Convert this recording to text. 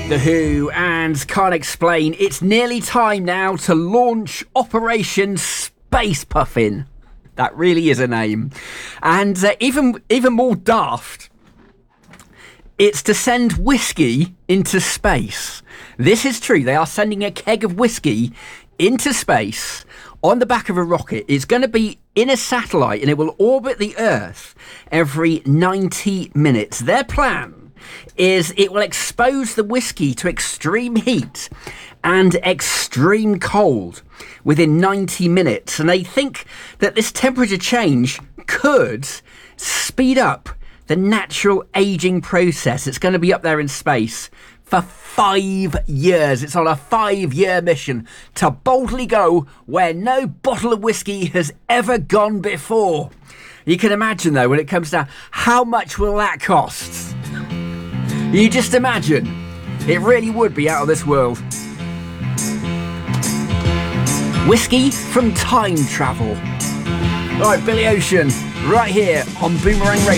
The Who and Can't Explain. It's nearly time now to launch Operation Space Puffin. That really is a name. And even more daft, it's to send whiskey into space. This is true. They are sending a keg of whiskey into space on the back of a rocket. It's going to be in a satellite and it will orbit the Earth every 90 minutes. Their plan is it will expose the whiskey to extreme heat and extreme cold within 90 minutes. And they think that this temperature change could speed up the natural aging process. It's going to be up there in space for 5 years. It's on a 5-year mission to boldly go where no bottle of whiskey has ever gone before. You can imagine, though, when it comes down, how much will that cost? You just imagine. It really would be out of this world. Whiskey from time travel. All right, Billy Ocean, right here on Boomerang Radio.